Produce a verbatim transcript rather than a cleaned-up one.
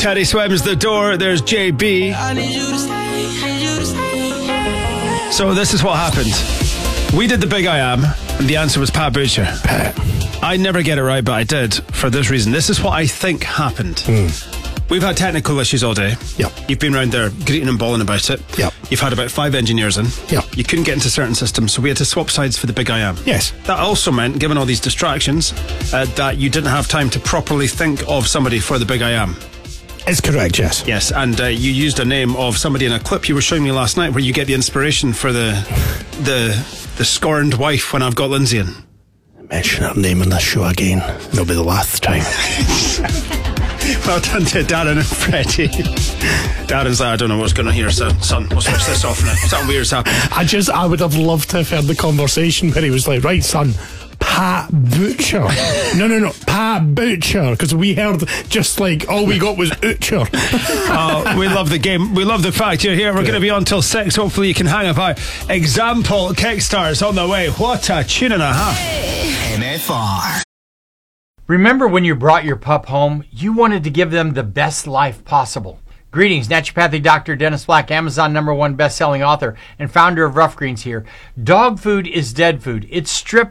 Teddy Swims the door. There's J B. So this is what happened. We did the Big I Am, and the answer was Pat Butcher. Pat. I never get it right, but I did for this reason. This is what I think happened. Mm. We've had technical issues all day. Yep. You've been around there greeting and bawling about it. Yep. You've had about five engineers in. Yep. You couldn't get into certain systems, so we had to swap sides for the Big I Am. Yes. That also meant, given all these distractions, uh, that you didn't have time to properly think of somebody for the Big I Am. It's correct, yes. Yes, and uh, you used a name of somebody in a clip you were showing me last night where you get the inspiration for the the the scorned wife when I've got Lindsay in. Mention her name in this show again. It'll be the last time. Well done to Darren and Freddie. Darren's like, I don't know what's going on here, so, son, we'll switch this off now. Something weird's happened. I just, I would have loved to have heard the conversation where he was like, right, son, Pat Butcher. No, no, no, Pat Butcher. Because we heard just like, all we got was Butcher. Oh, we love the game. We love the fact you're here. We're going to be on till six. Hopefully you can hang about. Example Kickstart's on the way. What a tune and a half. M F R. Remember when you brought your pup home, you wanted to give them the best life possible. Greetings, naturopathic doctor Dennis Black, Amazon number one best-selling author and founder of Rough Greens here. Dog food is dead food. It's stripped